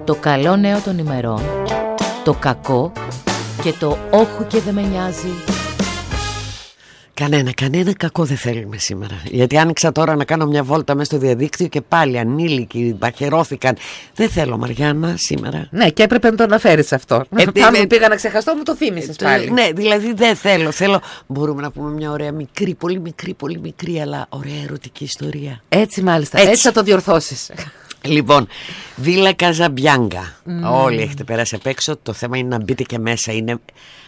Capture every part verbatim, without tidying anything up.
το καλό νέο των ημερών, το κακό και το όχου και δεν με νοιάζει. Κανένα, κανένα κακό δεν θέλουμε σήμερα. Γιατί άνοιξα τώρα να κάνω μια βόλτα μέσα στο διαδίκτυο και πάλι ανήλικοι μπαχαιρώθηκαν. Δεν θέλω, Μαριάννα, σήμερα. Ναι, και έπρεπε να το αναφέρεις αυτό. Ε, Πάμε, ε, πήγα να ξεχαστώ, μου το θύμισες ε, πάλι. Ναι, δηλαδή δεν θέλω. Θέλω. Μπορούμε να πούμε μια ωραία μικρή, πολύ μικρή, πολύ μικρή, αλλά ωραία ερωτική ιστορία. Έτσι, μάλιστα. Έτσι, Έτσι θα το διορθώσεις. Λοιπόν, Βίλα Καζαμπιάνκα. Mm. Όλοι έχετε περάσει απ' έξω. Το θέμα είναι να μπείτε και μέσα. Είναι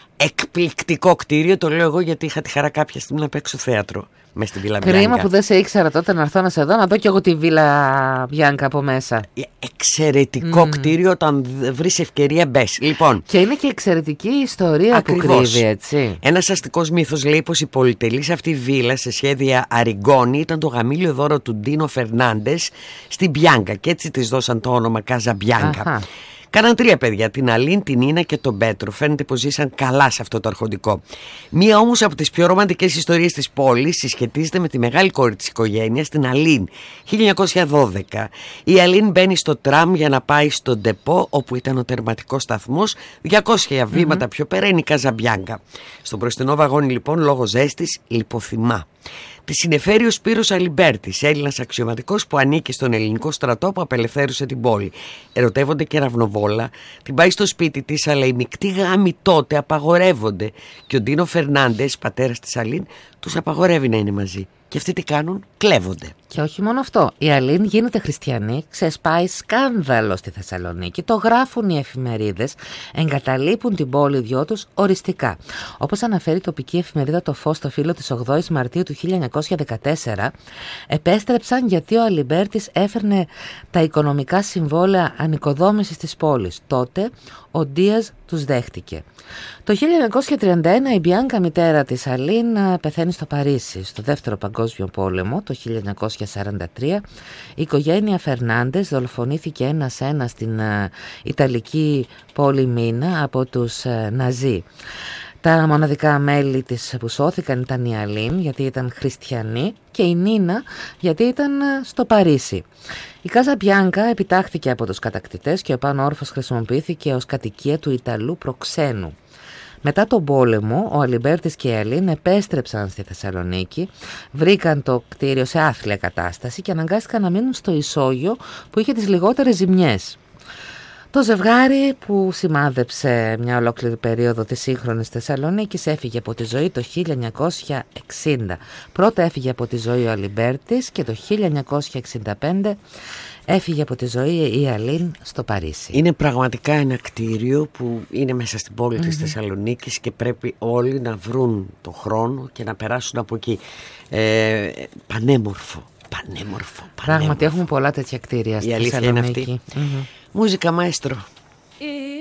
εκπληκτικό κτίριο. Το λέω εγώ γιατί είχα τη χαρά κάποια στιγμή να παίξω θέατρο μέσα στη Βίλα Μπιάνκα. Κρίμα που δεν σε ήξερα τότε να έρθω να σε δω, να δω κι εγώ τη Βίλα Μπιάνκα από μέσα. Εξαιρετικό mm. κτίριο. Όταν βρεις ευκαιρία μπες. Λοιπόν, και είναι και εξαιρετική η ιστορία ακριβώς που κρύβει, έτσι. Ένας αστικός μύθος λέει πως η πολυτελής αυτή βίλα σε σχέδια Αριγκόνη ήταν το γαμήλιο δώρο του Ντίνο Φερνάντες στην Μπιάνκα. Και έτσι της δώσαν το όνομα Καζαμπιάνκα. Κάναν τρία παιδιά, την Αλήν, την Ίνα και τον Πέτρο. Φαίνεται πως ζήσαν καλά σε αυτό το αρχοντικό. Μία όμως από τις πιο ρομαντικές ιστορίες της πόλης συσχετίζεται με τη μεγάλη κόρη της οικογένειας, την Αλήν. χίλια εννιακόσια δώδεκα. Η Αλήν μπαίνει στο τραμ για να πάει στο ντεπό, όπου ήταν ο τερματικός σταθμός. διακόσια βήματα mm-hmm. πιο πέρα είναι η Καζαμπιάνκα. Στο μπροστινό βαγόνι, λοιπόν, λόγω ζέστης, λιποθυμά. Τη συνεφέρει ο Σπύρος Αλιμπέρτης, Έλληνας αξιωματικός που ανήκει στον ελληνικό στρατό που απελευθέρωσε την πόλη. Ερωτεύονται και ραυνοβόλα, την πάει στο σπίτι της, αλλά οι μεικτοί γάμοι τότε απαγορεύονται. Και ο Ντίνο Φερνάντες, πατέρας της Αλήν, τους απαγορεύει να είναι μαζί. Και αυτοί τι κάνουν? Κλέβονται. Και όχι μόνο αυτό. Η Αλήν γίνεται χριστιανή, ξεσπάει σκάνδαλο στη Θεσσαλονίκη, το γράφουν οι εφημερίδες, εγκαταλείπουν την πόλη δυο τους οριστικά. Όπως αναφέρει η τοπική εφημερίδα Το Φως στο φύλλο της ογδόης Μαρτίου του χίλια εννιακόσια δεκατέσσερα, επέστρεψαν γιατί ο Αλιμπέρτης έφερνε τα οικονομικά συμβόλαια ανοικοδόμησης της πόλης. Τότε ο Ντίας τους δέχτηκε. Το χίλια εννιακόσια τριάντα ένα η Μπιάνκα, μητέρα της Αλήν, πεθαίνει στο Παρίσι. Στο δεύτερο παγκόσμιο πόλεμο, το χίλια εννιακόσια σαράντα τρία, η οικογένεια Φερνάντες δολοφονήθηκε ένας-ένας στην uh, Ιταλική πόλη Μίνα από τους uh, Ναζί. Τα μοναδικά μέλη της που σώθηκαν ήταν η Αλήν, γιατί ήταν χριστιανή, και η Νίνα, γιατί ήταν στο Παρίσι. Η Καζαμπιάνκα επιτάχθηκε από τους κατακτητές και ο πάνω όρφος χρησιμοποιήθηκε ως κατοικία του Ιταλού προξένου. Μετά τον πόλεμο, ο Αλιμπέρτης και η Αλήν επέστρεψαν στη Θεσσαλονίκη, βρήκαν το κτίριο σε άθλια κατάσταση και αναγκάστηκαν να μείνουν στο ισόγειο που είχε τις λιγότερες ζημιές. Το ζευγάρι που σημάδεψε μια ολόκληρη περίοδο της σύγχρονης Θεσσαλονίκης έφυγε από τη ζωή το χίλια εννιακόσια εξήντα. Πρώτα έφυγε από τη ζωή ο Αλιμπέρτης και το χίλια εννιακόσια εξήντα πέντε έφυγε από τη ζωή η Αλήν στο Παρίσι. Είναι πραγματικά ένα κτίριο που είναι μέσα στην πόλη mm-hmm. της Θεσσαλονίκης και πρέπει όλοι να βρουν το χρόνο και να περάσουν από εκεί. Ε, πανέμορφο, πανέμορφο, πανέμορφο. Πράγματι έχουμε πολλά τέτοια κτίρια στη Θεσσαλονίκη. Η αλήθεια είναι αυτή. Mm-hmm. Μούζικα, μαέστρο.